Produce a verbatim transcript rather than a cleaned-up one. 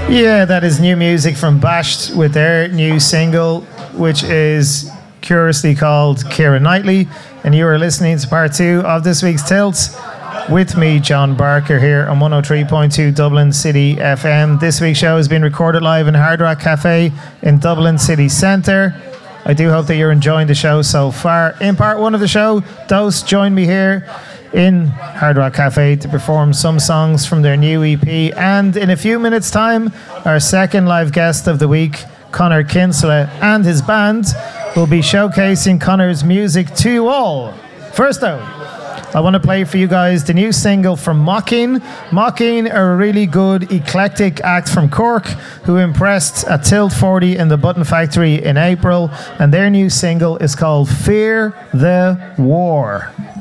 Yeah, that is new music from Bashed with their new single, which is curiously called Keira Knightley. And you are listening to part two of this week's Tilts with me, John Barker, here on one oh three point two Dublin City F M. This week's show has been recorded live in Hard Rock Cafe in Dublin City Centre. I do hope that you're enjoying the show so far. In part one of the show, Dose joined me here in Hard Rock Cafe to perform some songs from their new E P. And in a few minutes' time, our second live guest of the week, Conor Kinsella, and his band will be showcasing Conor's music to all. First though, I want to play for you guys the new single from Mocking. Mocking are a really good eclectic act from Cork who impressed at Tilt forty in the Button Factory in April, and their new single is called Fear the War.